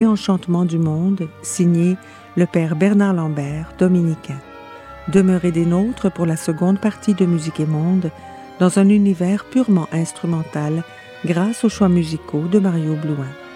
réenchantement du monde, signé le père Bernard Lambert, dominicain. Demeurez des nôtres pour la seconde partie de Musique et Monde, dans un univers purement instrumental, grâce aux choix musicaux de Mario Blouin.